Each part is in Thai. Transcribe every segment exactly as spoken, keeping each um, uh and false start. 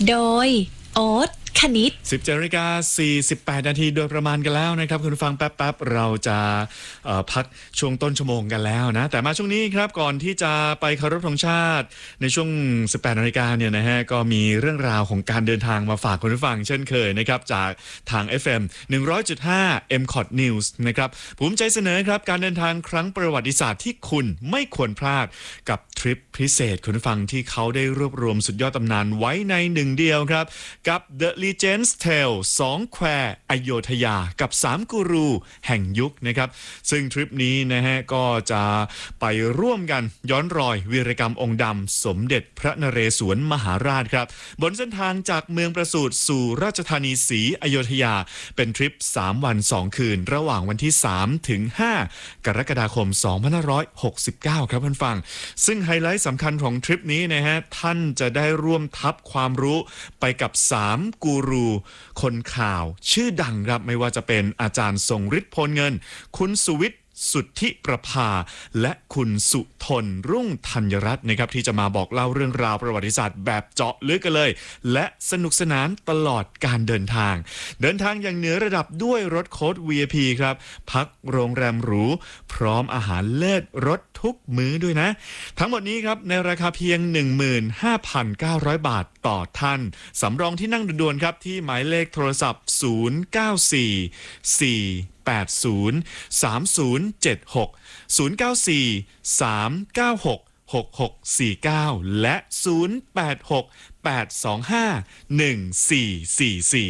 โดยโอ๊ตคณิตสิบเจ็ดนาฬิกาสี่สิบแปดนาทีโดยประมาณกันแล้วนะครับคุณผู้ฟังแป๊บๆเราจะพักช่วงต้นชั่วโมงกันแล้วนะแต่มาช่วงนี้ครับก่อนที่จะไปเคารพธงชาติในช่วงสิบแปดนาฬิกาเนี่ยนะฮะก็มีเรื่องราวของการเดินทางมาฝากคุณผู้ฟังเช่นเคยนะครับจากทาง เอฟ เอ็ม หนึ่งร้อยจุดห้า เอ็ม คอท News นะครับภูมิใจเสนอครับการเดินทางครั้งประวัติศาสตร์ที่คุณไม่ควรพลาดกับทริปพิเศษคุณผู้ฟังที่เขาได้รวบรวมสุดยอดตำนานไว้ในหนึ่งเดียวครับกับ The Legends Tale สองแควอโยธยากับสามกูรูแห่งยุคนะครับซึ่งทริปนี้นะฮะก็จะไปร่วมกันย้อนรอยวีรกรรมองค์ดำสมเด็จพระนเรศวรมหาราชครับบนเส้นทางจากเมืองประสูติสู่ราชธานีศรีอโยธยาเป็นทริปสามวันสองคืนระหว่างวันที่สามถึงห้ากรกฎาคมสองพันห้าร้อยหกสิบเก้าครับท่านฟังซึ่งไฮไลท์สำคัญของทริปนี้นะฮะท่านจะได้ร่วมทับความรู้ไปกับสามกูรูคนข่าวชื่อดังครับไม่ว่าจะเป็นอาจารย์ทรงฤทธิ์พลเงินคุณสุวิทย์สุทธิประภาและคุณสุทนรุ่งธัญรัตน์นะครับที่จะมาบอกเล่าเรื่องราวประวัติศาสตร์แบบเจาะลึกกันเลยและสนุกสนานตลอดการเดินทางเดินทางอย่างเหนือระดับด้วยรถโค้ช วี ไอ พี ครับพักโรงแรมหรูพร้อมอาหารเลิศรสทุกมื้อด้วยนะทั้งหมดนี้ครับในราคาเพียง หนึ่งหมื่นห้าพันเก้าร้อย บาทต่อท่านสำรองที่นั่งด่วนๆครับที่หมายเลขโทรศัพท์ศูนย์ เก้า สี่ สี่ แปด ศูนย์ สาม ศูนย์ เจ็ด หก ศูนย์ เก้า สี่ สาม เก้า หก หก หก สี่ เก้าและศูนย์ แปด หก แปด สอง ห้า หนึ่ง สี่ สี่ สี่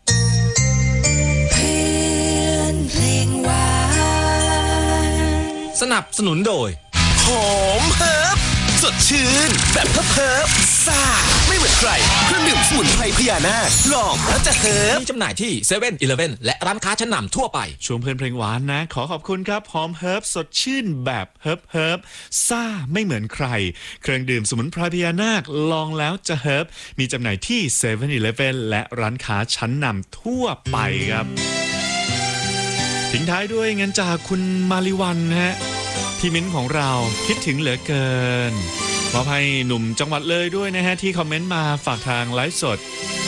สนับสนุนโดยหอมเฮิร์บสดชื่นแบบเฮิร์บเฮิร์บซ่าไม่เหมือนใครเครื่องดื่มสมุนไพรพญานาคลองแล้วจะเฮิร์บมีจำหน่ายที่เซเว่นอีเลฟเว่นและร้านค้าชั้นนำทั่วไปช่วงเพลินเพลงหวานนะขอขอบคุณครับหอมเฮิร์บสดชื่นแบบเฮิร์บเฮิร์บซ่าไม่เหมือนใครเครื่องดื่มสมุนไพรพญานาคลองแล้วจะเฮิร์บมีจำหน่ายที่เซเว่นอีเลฟเว่นและร้านค้าชั้นนำทั่วไปครับทิ้งท้ายด้วยเงินจากคุณมาริวันนะฮะพี่มิ้นของเราคิดถึงเหลือเกินมอบให้หนุ่มจังหวัดเลยด้วยนะฮะที่คอมเมนต์มาฝากทางไลฟ์สด